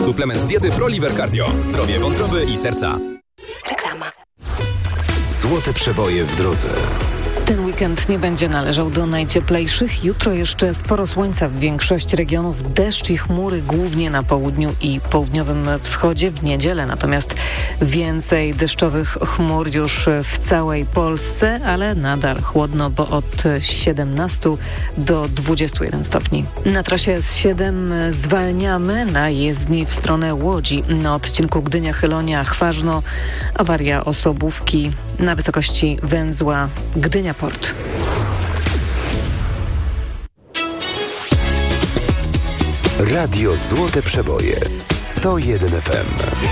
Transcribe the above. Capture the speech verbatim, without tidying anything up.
Suplement diety ProLiver Cardio. Zdrowie wątroby i serca. Reklama. Złote przeboje w drodze. Ten weekend nie będzie należał do najcieplejszych. Jutro jeszcze sporo słońca w większości regionów, deszcz i chmury głównie na południu i południowym wschodzie. W niedzielę natomiast więcej deszczowych chmur już w całej Polsce, ale nadal chłodno, bo od siedemnastu do dwudziestu jeden stopni. Na trasie S siedem zwalniamy na jezdni w stronę Łodzi. Na odcinku Gdynia-Chylonia-Chważno awaria osobówki na wysokości węzła Gdynia Port. Radio Złote Przeboje sto jeden F M.